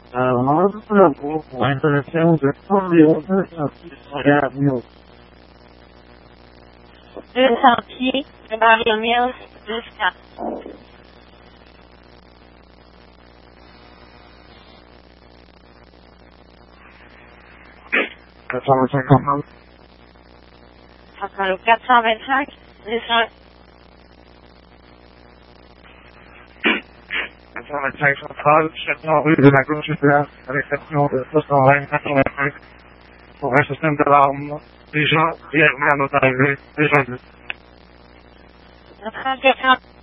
La instalación de audio radio. Deux sentiers de Mario Mills jusqu'à le 425, les gens. 425 centrale, 700 rue de la gauche supérieure, à l'exception de 220 85, pour un système d'alarme. Les gens, hier même, ont arrivé, déjà dit. Le 34